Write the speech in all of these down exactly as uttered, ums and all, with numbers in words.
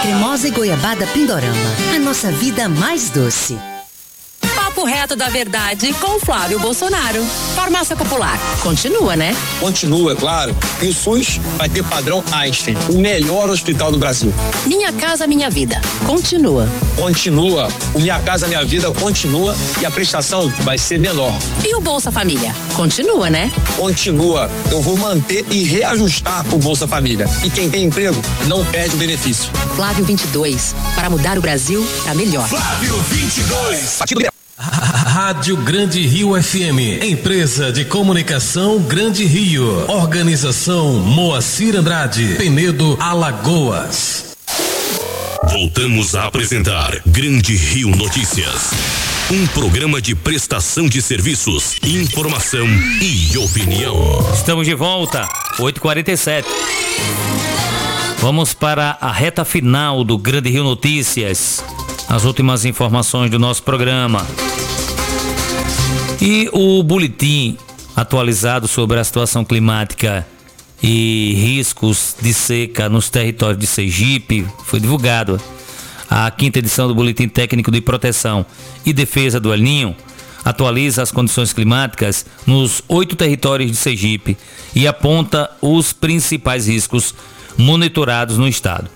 cremosa e goiabada Pindorama. A nossa vida mais doce. Papo reto da verdade com Flávio Bolsonaro. Farmácia Popular. Continua, né? Continua, claro. E o SUS vai ter padrão Einstein, o melhor hospital do Brasil. Minha Casa Minha Vida. Continua. Continua. O Minha Casa Minha Vida continua e a prestação vai ser menor. E o Bolsa Família? Continua, né? Continua. Eu vou manter e reajustar o Bolsa Família. E quem tem emprego não perde o benefício. Flávio vinte e dois. Para mudar o Brasil para melhor. Flávio vinte e dois. Partido Rádio Grande Rio F M, empresa de comunicação Grande Rio, organização Moacir Andrade, Penedo, Alagoas. Voltamos a apresentar Grande Rio Notícias, um programa de prestação de serviços, informação e opinião. Estamos de volta, oito e quarenta e sete. Vamos para a reta final do Grande Rio Notícias. As últimas informações do nosso programa. E o boletim atualizado sobre a situação climática e riscos de seca nos territórios de Sergipe foi divulgado. A quinta edição do Boletim Técnico de Proteção e Defesa do El Ninho atualiza as condições climáticas nos oito territórios de Sergipe e aponta os principais riscos monitorados no estado.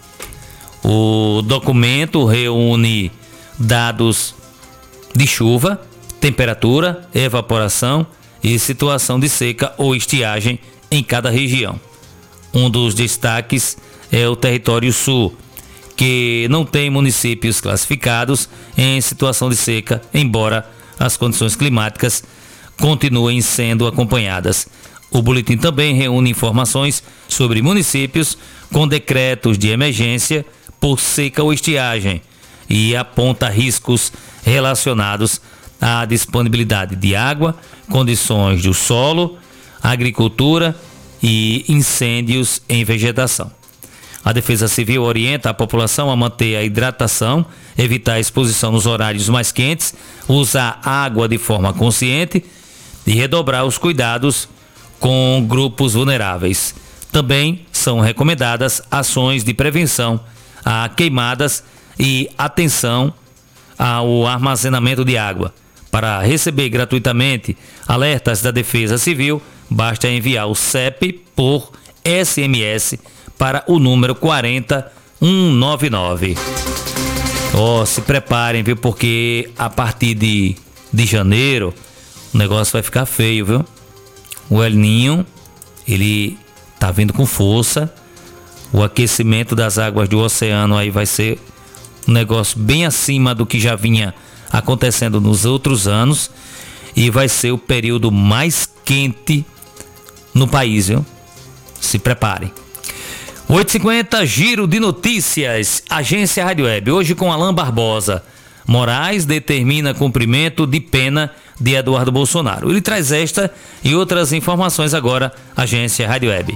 O documento reúne dados de chuva, temperatura, evaporação e situação de seca ou estiagem em cada região. Um dos destaques é o Território Sul, que não tem municípios classificados em situação de seca, embora as condições climáticas continuem sendo acompanhadas. O boletim também reúne informações sobre municípios com decretos de emergência por seca ou estiagem e aponta riscos relacionados à disponibilidade de água, condições do solo, agricultura e incêndios em vegetação. A Defesa Civil orienta a população a manter a hidratação, evitar a exposição nos horários mais quentes, usar água de forma consciente e redobrar os cuidados com grupos vulneráveis. Também são recomendadas ações de prevenção a queimadas e atenção ao armazenamento de água. Para receber gratuitamente alertas da Defesa Civil, basta enviar o C E P por S M S para o número quarenta e cento e noventa e nove. Ó, oh, se preparem, viu? Porque a partir de, de janeiro o negócio vai ficar feio, viu? O El Ninho, ele tá vindo com força. O aquecimento das águas do oceano aí vai ser um negócio bem acima do que já vinha acontecendo nos outros anos e vai ser o período mais quente no país, viu? Se preparem. oito e cinquenta, giro de notícias, Agência Rádio Web, hoje com Alain Barbosa. Moraes determina cumprimento de pena de Eduardo Bolsonaro. Ele traz esta e outras informações agora, Agência Rádio Web.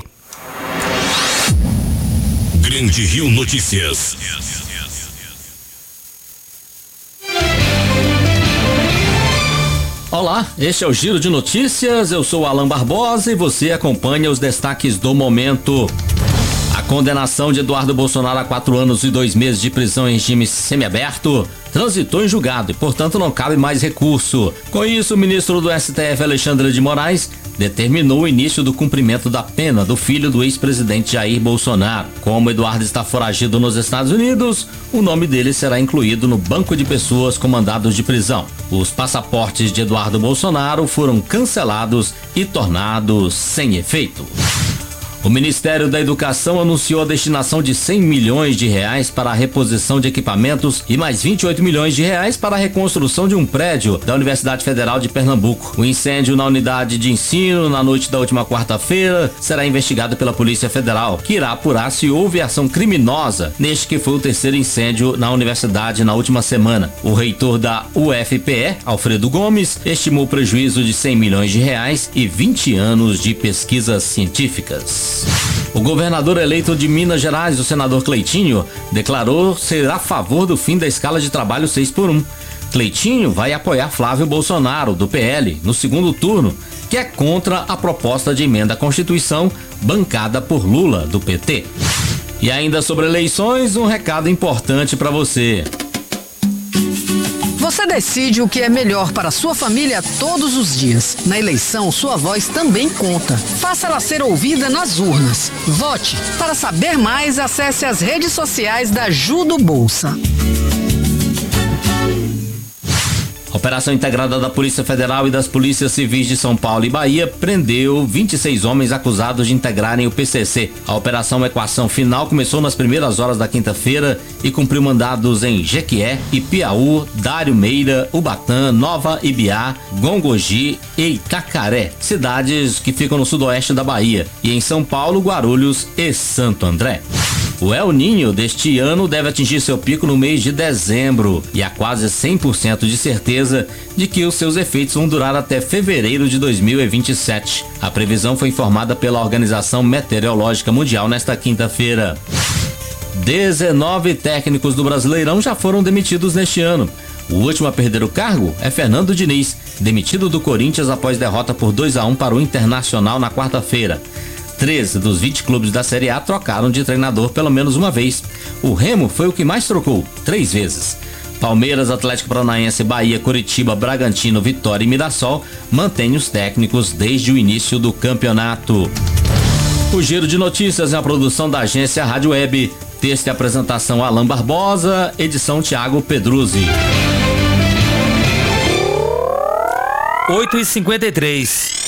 Grande Rio Notícias. Olá, este é o Giro de Notícias, eu sou Alain Barbosa e você acompanha os destaques do momento. A condenação de Eduardo Bolsonaro a quatro anos e dois meses de prisão em regime semiaberto transitou em julgado e, portanto, não cabe mais recurso. Com isso, o ministro do S T F, Alexandre de Moraes, determinou o início do cumprimento da pena do filho do ex-presidente Jair Bolsonaro. Como Eduardo está foragido nos Estados Unidos, o nome dele será incluído no banco de pessoas com mandados de prisão. Os passaportes de Eduardo Bolsonaro foram cancelados e tornados sem efeito. O Ministério da Educação anunciou a destinação de cem milhões de reais para a reposição de equipamentos e mais vinte e oito milhões de reais para a reconstrução de um prédio da Universidade Federal de Pernambuco. O incêndio na unidade de ensino na noite da última quarta-feira será investigado pela Polícia Federal, que irá apurar se houve ação criminosa neste que foi o terceiro incêndio na universidade na última semana. O reitor da U F P E, Alfredo Gomes, estimou o prejuízo de cem milhões de reais e vinte anos de pesquisas científicas. O governador eleito de Minas Gerais, o senador Cleitinho, declarou ser a favor do fim da escala de trabalho seis por um. Cleitinho vai apoiar Flávio Bolsonaro, do P L, no segundo turno, que é contra a proposta de emenda à Constituição bancada por Lula, do P T. E ainda sobre eleições, um recado importante para você. Você decide o que é melhor para sua família todos os dias. Na eleição, sua voz também conta. Faça ela ser ouvida nas urnas. Vote. Para saber mais, acesse as redes sociais da Judo Bolsa. A Operação Integrada da Polícia Federal e das Polícias Civis de São Paulo e Bahia prendeu vinte e seis homens acusados de integrarem o P C C. A Operação Equação Final começou nas primeiras horas da quinta-feira e cumpriu mandados em Jequié, Ipiaú, Dário Meira, Ubatã, Nova Ibiá, Gongogi e Itacaré, cidades que ficam no sudoeste da Bahia, e em São Paulo, Guarulhos e Santo André. O El Niño deste ano deve atingir seu pico no mês de dezembro e há quase cem por cento de certeza de que os seus efeitos vão durar até fevereiro de dois mil e vinte e sete. A previsão foi informada pela Organização Meteorológica Mundial nesta quinta-feira. dezenove técnicos do Brasileirão já foram demitidos neste ano. O último a perder o cargo é Fernando Diniz, demitido do Corinthians após derrota por dois a um para o Internacional na quarta-feira. treze dos vinte clubes da Série A trocaram de treinador pelo menos uma vez. O Remo foi o que mais trocou, três vezes. Palmeiras, Atlético Paranaense, Bahia, Curitiba, Bragantino, Vitória e Mirassol mantêm os técnicos desde o início do campeonato. O Giro de Notícias é a produção da agência Rádio Web. Texto e apresentação Alan Barbosa, edição Thiago Pedruzzi. oito e cinquenta e três.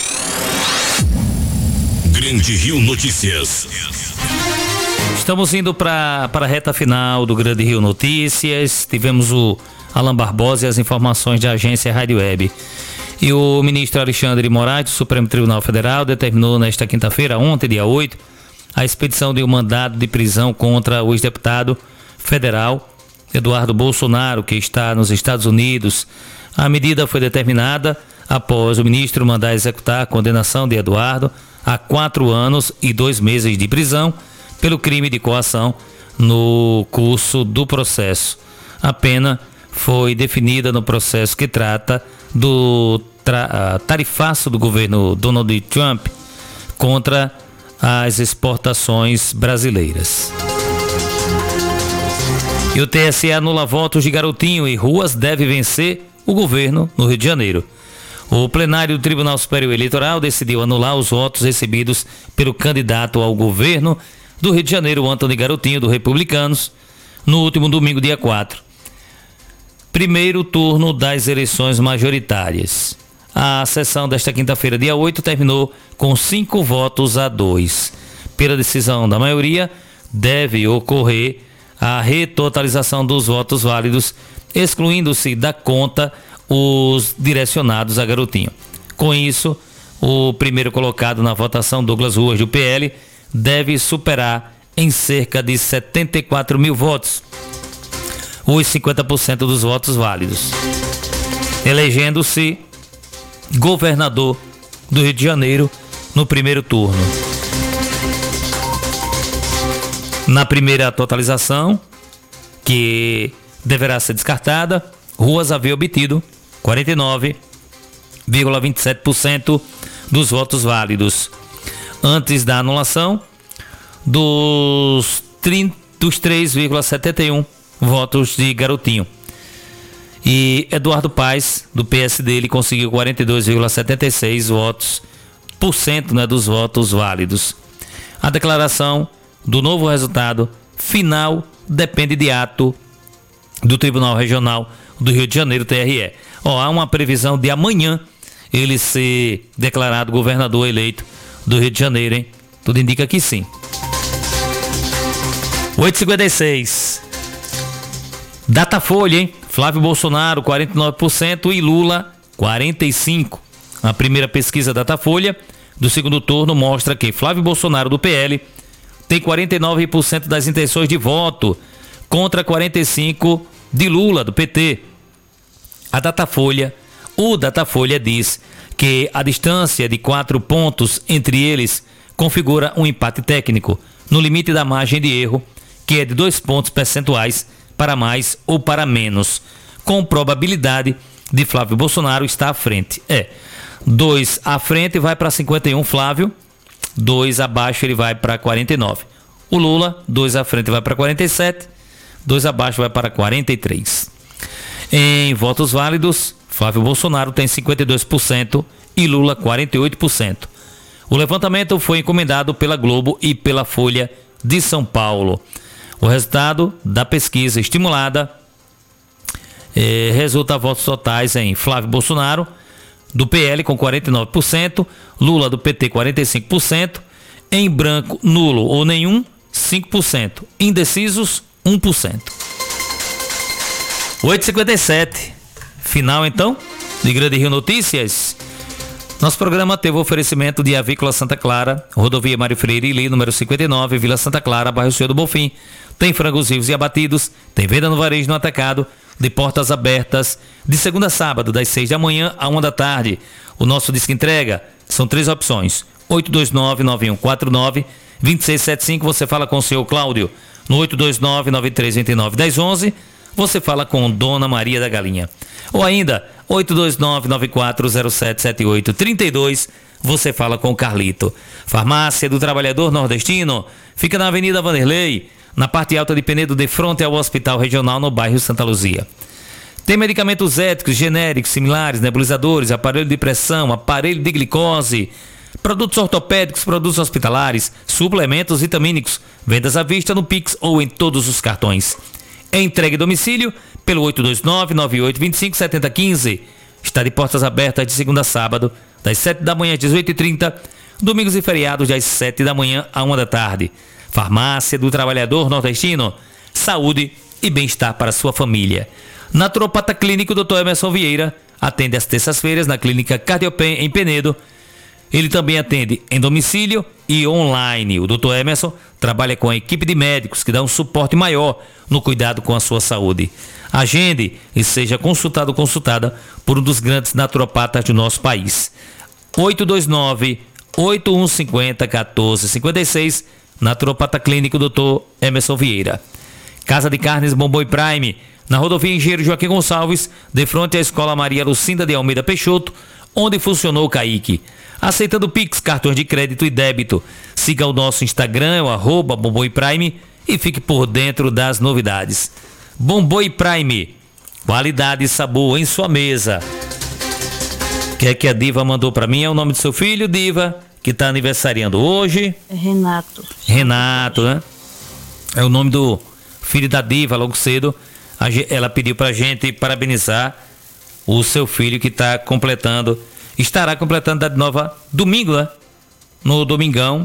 Grande Rio Notícias. Estamos indo para a reta final do Grande Rio Notícias. Tivemos o Alan Barbosa e as informações da agência Rádio Web. E o ministro Alexandre de Moraes, do Supremo Tribunal Federal, determinou nesta quinta-feira, ontem, dia oito, a expedição de um mandado de prisão contra o ex-deputado federal Eduardo Bolsonaro, que está nos Estados Unidos. A medida foi determinada após o ministro mandar executar a condenação de Eduardo a quatro anos e dois meses de prisão pelo crime de coação no curso do processo. A pena foi definida no processo que trata do tra- tarifaço do governo Donald Trump contra as exportações brasileiras. E o T S E anula votos de Garotinho e Ruas deve vencer o governo no Rio de Janeiro. O plenário do Tribunal Superior Eleitoral decidiu anular os votos recebidos pelo candidato ao governo do Rio de Janeiro, Antony Garotinho, do Republicanos, no último domingo, dia quatro. Primeiro turno das eleições majoritárias. A sessão desta quinta-feira, dia oito, terminou com cinco votos a dois. Pela decisão da maioria, deve ocorrer a retotalização dos votos válidos, excluindo-se da conta os direcionados a Garotinho. Com isso, o primeiro colocado na votação, Douglas Ruas, do P L, deve superar em cerca de setenta e quatro mil votos os cinquenta por cento dos votos válidos, elegendo-se governador do Rio de Janeiro no primeiro turno. Na primeira totalização, que deverá ser descartada, Ruas havia obtido quarenta e nove vírgula vinte e sete por cento dos votos válidos. Antes da anulação, dos, dos três vírgula setenta e um votos de Garotinho. E Eduardo Paes, do P S D, ele conseguiu quarenta e dois vírgula setenta e seis votos por cento, né, dos votos válidos. A declaração do novo resultado final depende de ato do Tribunal Regional do Rio de Janeiro, T R E. Ó, há uma previsão de amanhã ele ser declarado governador eleito do Rio de Janeiro, hein? Tudo indica que sim. oito e cinquenta e seis. Datafolha, hein? Flávio Bolsonaro, quarenta e nove por cento e Lula, quarenta e cinco por cento. A primeira pesquisa Datafolha do segundo turno mostra que Flávio Bolsonaro, do P L, tem quarenta e nove por cento das intenções de voto, contra quarenta e cinco por cento de Lula, do P T. A Datafolha, o Datafolha diz que a distância de quatro pontos entre eles configura um empate técnico, no limite da margem de erro, que é de dois pontos percentuais para mais ou para menos, com probabilidade de Flávio Bolsonaro estar à frente. É, dois à frente vai para cinquenta e um Flávio, dois abaixo ele vai para quarenta e nove. O Lula, dois à frente, vai para quarenta e sete, dois abaixo vai para quarenta e três. Em votos válidos, Flávio Bolsonaro tem cinquenta e dois por cento e Lula quarenta e oito por cento. O levantamento foi encomendado pela Globo e pela Folha de São Paulo. O resultado da pesquisa estimulada eh, resulta votos totais em Flávio Bolsonaro, do P L com quarenta e nove por cento, Lula do P T quarenta e cinco por cento, em branco, nulo ou nenhum, cinco por cento, indecisos, um por cento. oito e cinquenta e sete, final então de Grande Rio Notícias. Nosso programa teve o oferecimento de Avícola Santa Clara, Rodovia Mário Freire Ili, número cinquenta e nove, Vila Santa Clara, bairro Senhor do Bonfim. Tem frangos vivos e abatidos, tem venda no varejo no atacado, de portas abertas, de segunda a sábado, das seis da manhã à uma da tarde. O nosso disco entrega são três opções: oito dois nove, nove um quatro nove, dois seis sete cinco, você fala com o senhor Cláudio. No oito dois nove, nove três dois nove, um zero um um, você fala com Dona Maria da Galinha. Ou ainda, oito dois nove, nove quatro zero sete sete oito três dois, você fala com o Carlito. Farmácia do Trabalhador Nordestino fica na Avenida Vanderlei, na parte alta de Penedo, de frente ao Hospital Regional, no bairro Santa Luzia. Tem medicamentos éticos, genéricos, similares, nebulizadores, aparelho de pressão, aparelho de glicose, produtos ortopédicos, produtos hospitalares, suplementos vitamínicos, vendas à vista no Pix ou em todos os cartões. É entregue em domicílio pelo oito dois nove, nove oito dois cinco, sete zero um cinco. Está de portas abertas de segunda a sábado, das sete da manhã às dezoito e trinta, domingos e feriados das sete da manhã à uma da tarde. Farmácia do Trabalhador Nordestino, saúde e bem-estar para sua família. Naturopata Clínico doutor Emerson Vieira atende às terças-feiras na Clínica Cardiopen em Penedo. Ele também atende em domicílio e online. O doutor Emerson trabalha com a equipe de médicos que dá um suporte maior no cuidado com a sua saúde. Agende e seja consultado ou consultada por um dos grandes naturopatas do nosso país. oito dois nove, oito um cinco zero, um quatro cinco seis, Naturopata Clínico doutor Emerson Vieira. Casa de Carnes Bombom Prime, na rodovia Engenheiro Joaquim Gonçalves, de frente à Escola Maria Lucinda de Almeida Peixoto, onde funcionou o Caique. Aceitando Pix, cartões de crédito e débito. Siga o nosso Instagram, o arroba Bombom Prime, e fique por dentro das novidades. Bombom Prime, qualidade e sabor em sua mesa. O que é que a Diva mandou pra mim? É o nome do seu filho, Diva, que tá aniversariando hoje. É Renato. Renato, né? É o nome do filho da Diva, logo cedo. Ela pediu pra gente parabenizar o seu filho que tá completando, estará completando idade nova domingo, né? No domingão,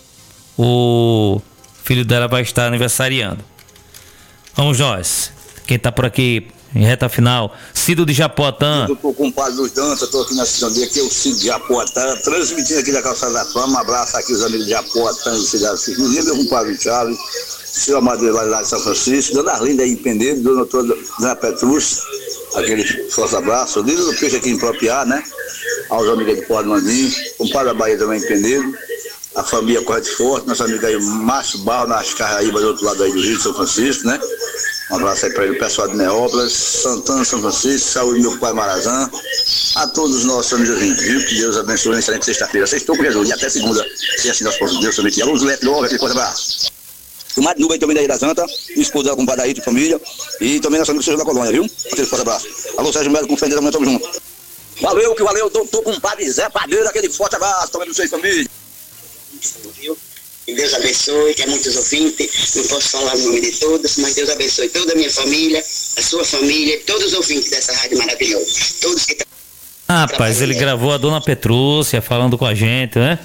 o filho dela vai estar aniversariando. Vamos nós. Quem tá por aqui em reta final, Cido de Japoatã. Eu tô com o compadre Luiz Dança, tô aqui na cidade, aqui é o Cido de Japoatã, transmitindo aqui da Calçada da Fama. Um abraço aqui os amigos de Japoatã, de Cidade Civil, meu compadre Charles, seu Amadeiro lá de São Francisco, Dona Arlinda aí em Penedo, Dona Doutora Dona Petrúcia, aquele forte abraço, líder do peixe aqui em Propiá, né? Aos amigos de Porto Mandim, compadre da Bahia também em Penedo, a família Correte Forte, nosso amigo aí, Márcio Barro, nas Carraíba, do outro lado aí do Rio de São Francisco, né? Um abraço aí para ele, o pessoal de Neópolis, Santana, São Francisco, saúde meu pai Marazã, a todos os nossos amigos viu? Que Deus abençoe na excelente sexta-feira. Vocês estão com Jesus e até segunda, se assim nós possamos, Deus somente. Alô, Zulete, logo, aquele forte abraço. O Mário Nuba aí também daí da Santa, esposa com o compadre aí de família, e também nosso amigo Sérgio da Colônia, viu? Aquele forte abraço. Alô, Sérgio Melo com o Fendeira, amanhã tamo junto. Valeu, que valeu, tô, tô com o compadre Zé Padeiro, aquele forte abraço, também não sei família. Que Deus abençoe, que é muitos ouvintes, não posso falar o nome de todos, mas Deus abençoe toda a minha família, a sua família, todos os ouvintes dessa rádio maravilhosa. Todos que estão... Ah, rapaz, ele gravou a Dona Petrúcia falando com a gente, né?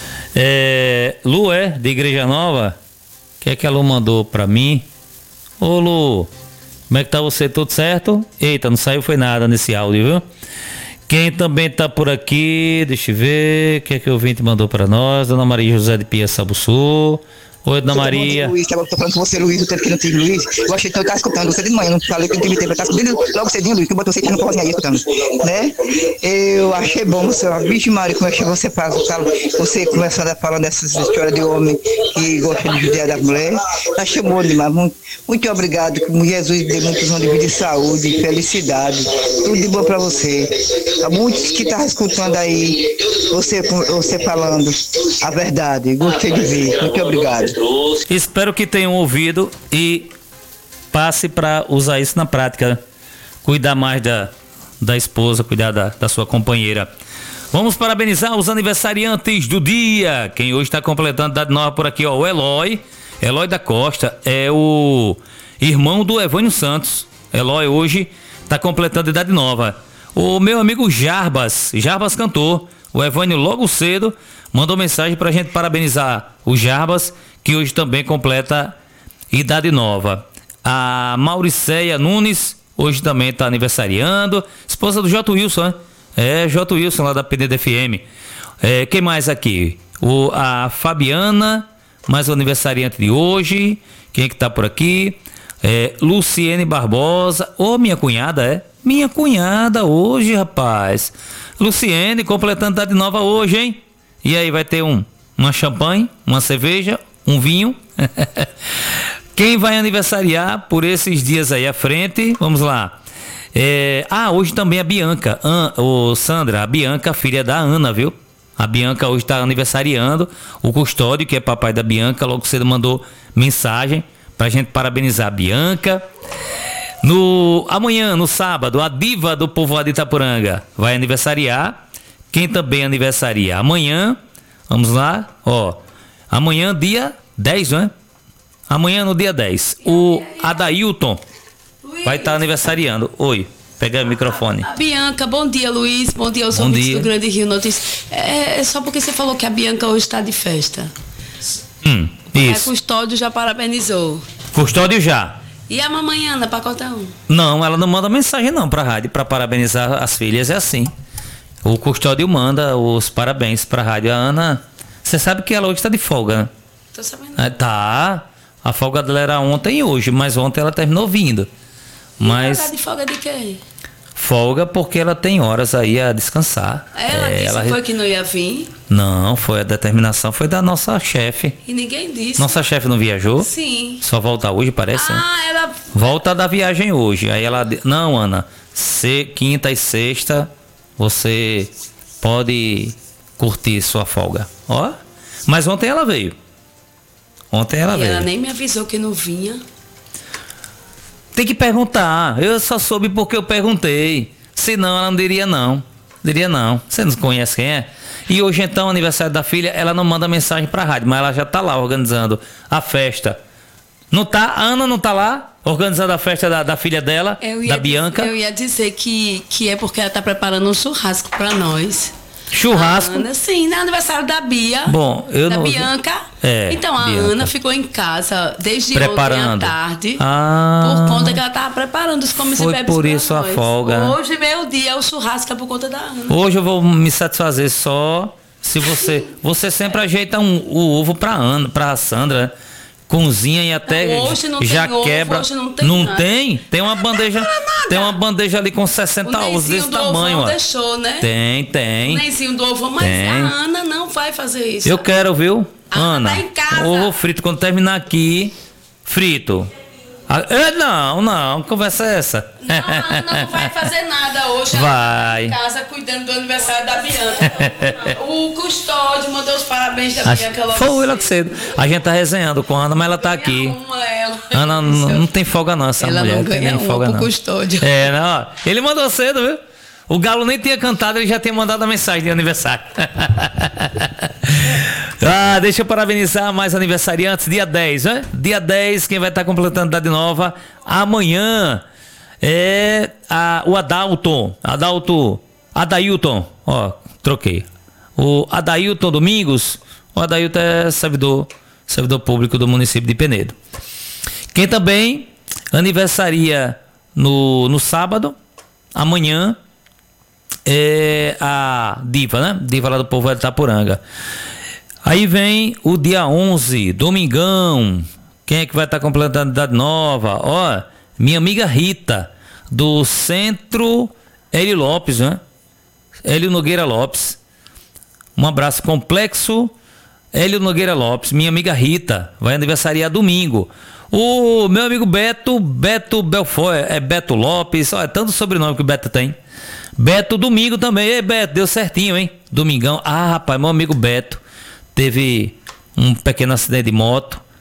É, Lu, é? De Igreja Nova? O que é que a Lu mandou pra mim? Ô Lu, como é que tá você? Tudo certo? Eita, não saiu foi nada nesse áudio, viu? Quem também tá por aqui, deixa eu ver, o que é que o ouvinte mandou pra nós? Dona Maria José de Pia Sabuçu. Oi, Dona Maria. Luiz, que eu tô falando com você, Luiz, o tempo que não tive, Luiz. Eu achei que eu tava escutando você de manhã, não falei que não tive tempo, eu tava escutando logo cedinho, Luiz, que eu botou você aqui no cozinha aí escutando, né? Eu achei bom, você, bicho Mário, como é que você faz, você começando a falar dessas histórias de homem que gosta de judiar da mulher. Achei bom demais, muito, muito obrigado, que Jesus dê muitos anos de vida, de saúde, felicidade, tudo de bom pra você. Há muitos que estavam escutando aí, você, você falando a verdade, gostei de ver, muito obrigado. Espero que tenham ouvido e passe para usar isso na prática. Cuidar mais da, da esposa, cuidar da, da sua companheira. Vamos parabenizar os aniversariantes do dia. Quem hoje está completando idade nova por aqui, ó, o Eloy. Eloy da Costa é o irmão do Evânio Santos. Eloy hoje está completando idade nova. O meu amigo Jarbas, Jarbas cantor. O Evânio logo cedo mandou mensagem pra gente parabenizar o Jarbas, que hoje também completa idade nova. A Mauriceia Nunes hoje também está aniversariando. Esposa do J. Wilson, né? É, J. Wilson lá da P D D F M. É, quem mais aqui? O, a Fabiana, mais o aniversariante de hoje. Quem é que tá por aqui? É, Luciene Barbosa. Ô, oh, minha cunhada, é? Minha cunhada hoje, rapaz. Luciene, completando idade nova hoje, hein? E aí, vai ter um, uma champanhe, uma cerveja, um vinho. Quem vai aniversariar por esses dias aí à frente? Vamos lá. É, ah, hoje também a Bianca. An, ô, Sandra, a Bianca, filha da Ana, viu? A Bianca hoje está aniversariando. O Custódio, que é papai da Bianca, logo cedo mandou mensagem pra gente parabenizar a Bianca. No, amanhã, no sábado, a diva do povoado de Itapuranga vai aniversariar. Quem também aniversaria amanhã, vamos lá, ó. Amanhã, dia dez, não é? Amanhã, no dia dez, o Adailton vai estar aniversariando. Oi, pega o microfone. A Bianca, bom dia, Luiz. Bom dia aos ouvintes do Grande Rio Notícias. É, é só porque você falou que a Bianca hoje está de festa. Hum, isso. É, Custódio já parabenizou. Custódio já. E a mamãe Ana, pacotão? Não, ela não manda mensagem não pra rádio, pra parabenizar as filhas, é assim. O Custódio manda os parabéns pra rádio. A Ana, você sabe que ela hoje tá de folga, né? Tô sabendo. Ah, tá. A folga dela era ontem e hoje, mas ontem ela terminou vindo. Mas... Ela tá de folga de quê? Folga porque ela tem horas aí a descansar. Ela é, disse ela... foi que não ia vir? Não, foi a determinação, foi da nossa chefe. E ninguém disse. Nossa chefe não viajou? Sim. Só volta hoje, parece? Ah, né? ela... Volta da viagem hoje. Aí ela... Não, Ana, se, quinta e sexta você pode curtir sua folga. Ó, mas ontem ela veio. Ontem ela e veio. Ela nem me avisou que não vinha. Tem que perguntar. Eu só soube porque eu perguntei. Senão ela não diria não. Diria não. Você não conhece quem é? E hoje então, aniversário da filha, ela não manda mensagem pra rádio, mas ela já tá lá organizando a festa. Não tá? A Ana não tá lá? Organizando a festa da, da filha dela, da Bianca? Eu ia dizer que, que é porque ela tá preparando um churrasco pra nós. Churrasco? A Ana, sim, no aniversário da Bia. Bom, eu da não... Bianca. É, então a Bianca. Ana ficou em casa desde preparando. ontem à tarde. Ah, por conta que ela tava preparando os comes e foi bebes por pra isso nós. a folga. Hoje, meu dia, o churrasco é por conta da Ana. Hoje eu vou me satisfazer só se você... Você sempre ajeita um, o ovo pra Ana, pra Sandra, cozinha e até hoje não já tem quebra. Ovo, hoje não tem não nada. tem? Tem uma bandeja, tem uma bandeja ali com sessenta ovos desse do tamanho, ovo ó. Deixou, né? Tem, tem. O Nenzinho do ovo, mas Tem. a Ana não vai fazer isso. Eu quero, viu? A Ana, tá em casa. ovo frito quando terminar aqui, frito. Ah, é, não, não, que conversa é essa? Não, a Ana não vai fazer nada hoje. Vai. Ela tá em casa cuidando do aniversário da Bianca. O Custódio mandou os parabéns da A- Bianca logo Foi logo cedo. A gente tá resenhando com a Ana, mas ela tá aqui. arruma ela. Ana não, não tem folga não, essa Ela mulher. não tem ganha nem uma folga pro não. Custódio. É, não, ó. Ele mandou cedo, viu? O Galo nem tinha cantado, ele já tinha mandado a mensagem de aniversário. Ah, deixa eu parabenizar mais aniversariantes. Dia dez, né? Dia dez, quem vai estar completando idade nova amanhã é a, o Adalton. Adalto, Adailton. Ó, troquei. O Adailton Domingos. O Adailton é servidor, servidor público do município de Penedo. Quem também aniversaria no, no sábado, amanhã, é a Diva, né? Diva lá do povo de Itapuranga. Aí vem o dia onze, domingão. Quem é que vai estar completando idade nova? Ó, minha amiga Rita, do Centro Hélio Lopes, né? Hélio Nogueira Lopes. Um abraço, Complexo Hélio Nogueira Lopes. Minha amiga Rita vai aniversariar domingo. O meu amigo Beto, Beto Belfort, é Beto Lopes, ó, é tanto sobrenome que o Beto tem. Beto domingo também. Ei, Beto, deu certinho, hein? Domingão. Ah, rapaz, meu amigo Beto teve um pequeno acidente de moto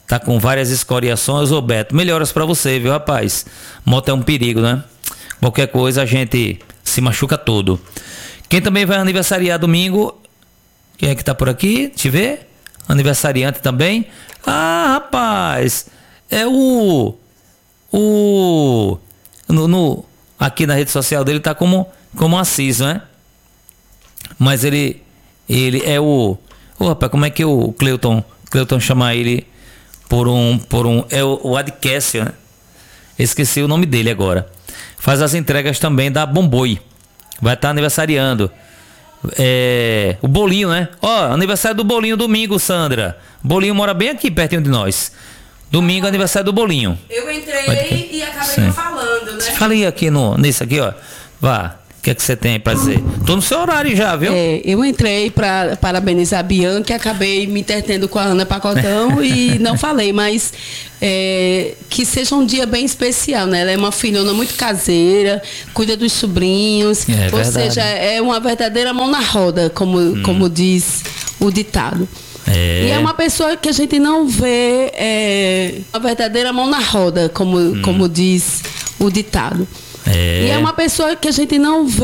tá com várias escoriações, ô Beto, melhoras pra você, viu, rapaz? Moto é um perigo, né? Qualquer coisa a gente se machuca todo. Quem também vai aniversariar domingo, quem é que tá por aqui? Deixa eu ver. Aniversariante também. Ah, rapaz, é o... O... No, no, aqui na rede social dele tá como, como Assis, né? Mas ele... Ele é o... Ô, rapaz, como é que o Cleuton... Cleuton chama ele por um... Por um é o, o Adcéssio, né? Esqueci o nome dele agora. Faz as entregas também da Bomboi. Vai estar aniversariando. É, o Bolinho, né? Ó, aniversário do Bolinho domingo, Sandra. Bolinho mora bem aqui, pertinho de nós. Domingo, aniversário do Bolinho. Eu entrei e acabei não falando, né? Falei aqui no, nisso aqui, ó. Vá. O que é que você tem pra dizer? Tô no seu horário já, viu? É, eu entrei para parabenizar a Bianca e acabei me entretendo com a Ana Pacotão e não falei, mas é, que seja um dia bem especial, né? Ela é uma filhona muito caseira, cuida dos sobrinhos, é, ou verdade. seja, é uma verdadeira mão na roda, como, hum. como diz o ditado. É. E é uma pessoa que a gente não vê, é, uma verdadeira mão na roda, como, hum. como diz o ditado. É. E é uma pessoa que a gente não vê